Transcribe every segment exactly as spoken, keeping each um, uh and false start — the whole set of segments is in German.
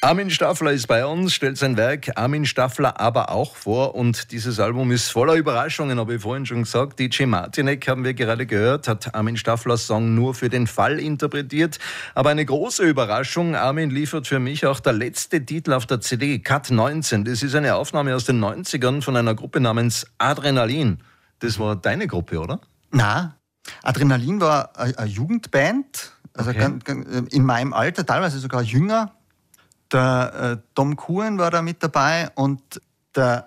Armin Staffler ist bei uns, stellt sein Werk Armin Staffler aber auch vor und dieses Album ist voller Überraschungen, habe ich vorhin schon gesagt. D J Martinek, haben wir gerade gehört, hat Armin Stafflers Song nur für den Fall interpretiert. Aber eine große Überraschung, Armin liefert für mich auch der letzte Titel auf der C D, Cut neunzehn. Das ist eine Aufnahme aus den neunzigern von einer Gruppe namens Adrenalin. Das war deine Gruppe, oder? Na, Adrenalin war eine Jugendband, also Okay. in meinem Alter, teilweise sogar jünger. Der äh, Tom Kuhn war da mit dabei und der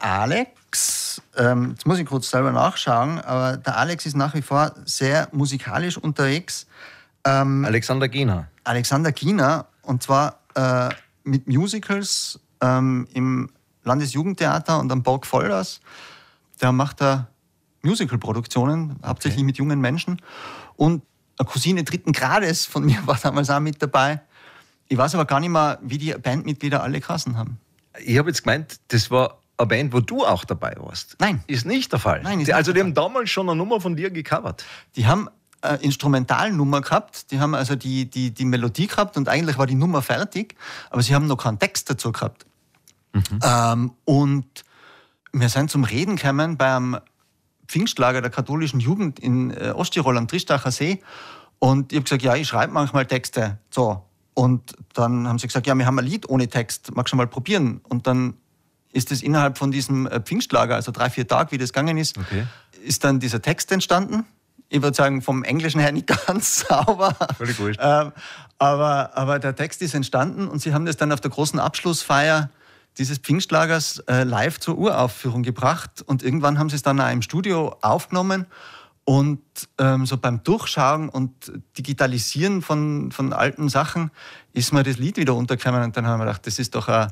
Alex, ähm, jetzt muss ich kurz selber nachschauen, aber der Alex ist nach wie vor sehr musikalisch unterwegs. Ähm, Alexander Giener. Alexander Giener, und zwar äh, mit Musicals ähm, im Landesjugendtheater und am Borg Vollers. Der macht da Musicalproduktionen, hauptsächlich mit jungen Menschen. Und eine Cousine dritten Grades von mir war damals auch mit dabei. Ich weiß aber gar nicht mehr, wie die Bandmitglieder alle geheißen haben. Ich habe jetzt gemeint, das war eine Band, wo du auch dabei warst. Nein. Ist nicht der Fall. Nein, ist die, nicht also der die haben damals schon eine Nummer von dir gecovert. Die haben eine Instrumentalnummer gehabt, die haben also die, die, die Melodie gehabt und eigentlich war die Nummer fertig, aber sie haben noch keinen Text dazu gehabt. Mhm. Ähm, und wir sind zum Reden gekommen beim Pfingstlager der katholischen Jugend in äh, Osttirol am Tristacher See und ich habe gesagt, ja, ich schreibe manchmal Texte. So. Und dann haben sie gesagt, ja, wir haben ein Lied ohne Text, magst du mal probieren? Und dann ist es innerhalb von diesem Pfingstlager, also drei, vier Tage, wie das gegangen ist, Okay. ist dann dieser Text entstanden. Ich würde sagen, vom Englischen her nicht ganz sauber. Völlig wurscht. Ähm, aber, aber der Text ist entstanden und sie haben das dann auf der großen Abschlussfeier dieses Pfingstlagers äh, live zur Uraufführung gebracht. Und irgendwann haben sie es dann auch im Studio aufgenommen. Und ähm, so beim Durchschauen und Digitalisieren von, von alten Sachen ist mir das Lied wieder untergekommen. Und dann haben wir gedacht, das ist doch eine,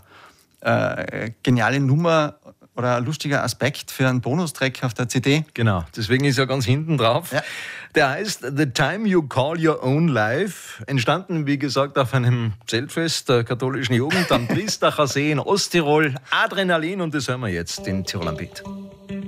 eine geniale Nummer oder ein lustiger Aspekt für einen Bonustrack auf der C D. Genau, deswegen ist er ganz hinten drauf. Ja. Der heißt The Time You Call Your Own Life. Entstanden, wie gesagt, auf einem Zeltfest der katholischen Jugend am Tristacher See in Osttirol. Adrenalin, und das hören wir jetzt in Tirol am Beat.